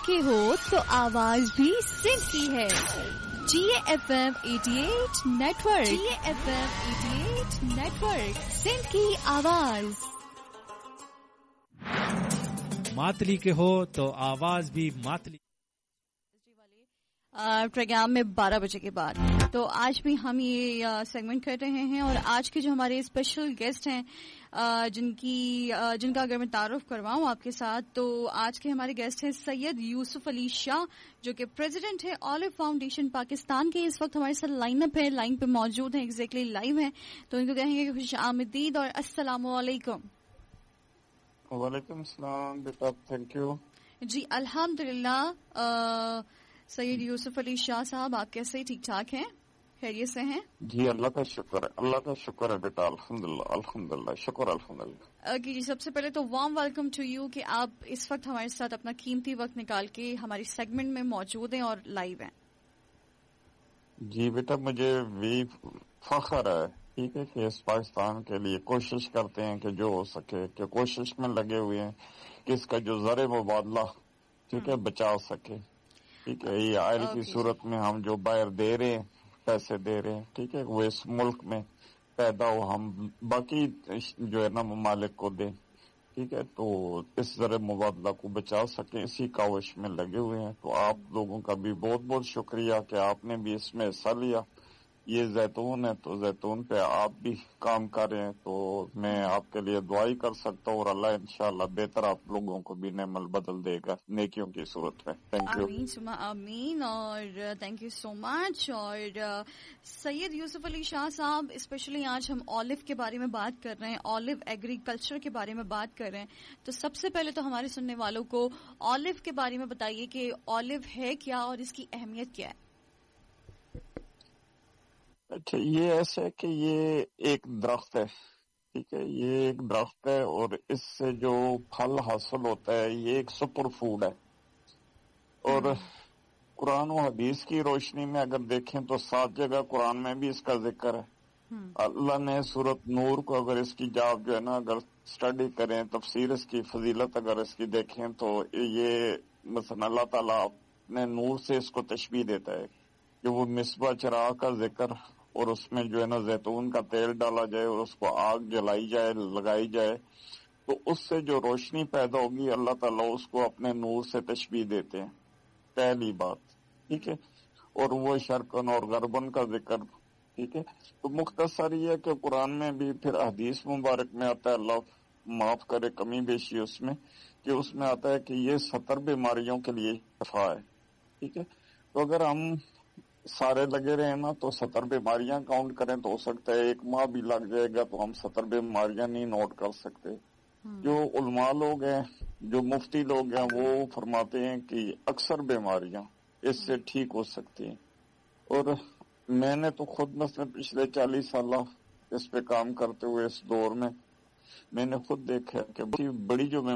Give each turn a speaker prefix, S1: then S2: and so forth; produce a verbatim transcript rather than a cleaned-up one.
S1: के हो तो आवाज भी सिंध की है। जी एफ एम अठासी नेटवर्क, जी एफ एम अठासी नेटवर्क, सिंध की आवाज।
S2: मातली के हो तो आवाज भी मातली।
S3: प्रोग्राम में बारह बजे के बाद तो आज भी हम ये सेगमेंट कर रहे हैं और आज के जो हमारे स्पेशल गेस्ट हैं जिनकी जिनका अगर मैं तारुफ करवाऊं आपके साथ तो आज के हमारे गेस्ट हैं सैयद यूसुफ अली शाह जो कि प्रेसिडेंट है ऑलिव फाउंडेशन पाकिस्तान के। इस वक्त हमारे साथ लाइन अप है, लाइन पे मौजूद हैं, एग्जैक्टली लाइव हैं, तो इनको कहेंगे कि खुश आमदीद और अस्सलामु अलैकुम।
S4: वालेकुम सलाम बेटा, थैंक यू
S3: जी। अल्हम्दुलिल्लाह सैयद यूसुफ अली शाह साहब, आप कैसे, ठीक ठाक हैं, खैरियत से हैं?
S4: जी अल्लाह का शुक्र है, अल्लाह का शुक्र है बेटा, अल्हम्दुलिल्लाह अल्हम्दुलिल्लाह, शुक्र अल्हम्दुलिल्लाह।
S3: ओके जी, सबसे पहले तो वार्म वेलकम टू यू कि आप इस वक्त हमारे साथ अपना कीमती वक्त निकाल के हमारी सेगमेंट में मौजूद हैं और लाइव हैं।
S4: जी बेटा, मुझे भी फख्र है, ठीक है, कि इस पाकिस्तान के लिए कोशिश करते हैं कि जो हो सके कि कोशिश में लगे हुए हैं कि इसका जो ज़र मुबादला, ठीक है, बचा सके, ठीक है। ये आयल की सूरत में हम जो बाहर दे रहे हैं, पैसे दे रहे हैं, ठीक है, वो इस मुल्क में पैदा हो, हम बाकी जो है ना ममालिक को दें, ठीक है, तो इस ज़र मुबादला को बचा सकें, इसी काविश में लगे हुए हैं। तो आप लोगों का भी बहुत बहुत शुक्रिया कि आपने भी इसमें हिस्सा लिया। ये जैतून है तो जैतून पे आप भी काम कर रहे हैं, तो मैं आपके लिए दुआ ही कर सकता हूँ और अल्लाह इंशाअल्लाह बेहतर आप लोगों को भी नेमल बदल देगा नेकियों की सूरत में। Thank you.
S3: आमीन सुमा आमीन और थैंक यू सो मच। और सैयद यूसुफ अली शाह साहब, स्पेशली आज हम ऑलिव के बारे में बात कर रहे हैं, ऑलिव एग्रीकल्चर के बारे में बात कर रहे हैं, तो सबसे पहले तो हमारे सुनने वालों को ऑलिव के बारे में बताइए कि ऑलिव है क्या और इसकी अहमियत क्या है।
S4: अच्छा, ये ऐसा है कि ये एक दरख्त है, ठीक है, ये एक दरख्त है और इससे जो फल हासिल होता है ये एक सुपर फूड है। और कुरान और हदीस की रोशनी में अगर देखें तो सात जगह कुरान में भी इसका जिक्र है। अल्लाह ने सूरत नूर को अगर इसकी जाब जो है ना अगर स्टडी करें, तफसीर इसकी फजीलत अगर इसकी देखें तो ये मसलन अल्लाह ताला ने नूर से इसको तशबीह देता है कि वो मिसबा चिराग का जिक्र और उसमें जो है ना जैतून का तेल डाला जाए और उसको आग जलाई जाए, लगाई जाए, तो उससे जो रोशनी पैदा होगी अल्लाह ताला उसको अपने नूर से तशबीह देते हैं, पहली बात, ठीक है। और वो शर्कन और गरबन का जिक्र, ठीक है। तो मुख्तसर ये है कि कुरान में भी फिर हदीस मुबारक में आता है, अल्लाह माफ करे कमी बेशी उसमें, कि उसमें आता है कि ये सत्तर बीमारियों के लिए शफा है, ठीक है। तो अगर हम सारे लगे रहे ना तो सत्तर बीमारियां काउंट करें तो हो सकता है एक माह भी लग जाएगा तो हम सत्तर बीमारियां नहीं नोट कर सकते। जो उलमा लोग हैं, जो मुफ्ती लोग हैं, वो फरमाते हैं कि अक्सर बीमारियां इससे ठीक हो सकती हैं। और मैंने तो खुद मसलन पिछले चालीस साल इस पे काम करते हुए इस दौर में मैंने खुद देखा कि बड़ी बड़ी जो